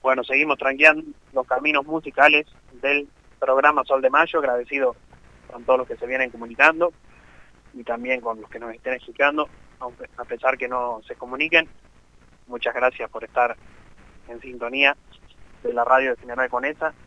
Bueno, seguimos tranqueando los caminos musicales del programa Sol de Mayo, agradecido con todos los que se vienen comunicando y también con los que nos estén escuchando, aunque a pesar que no se comuniquen. Muchas gracias por estar en sintonía de la radio de General Conesa.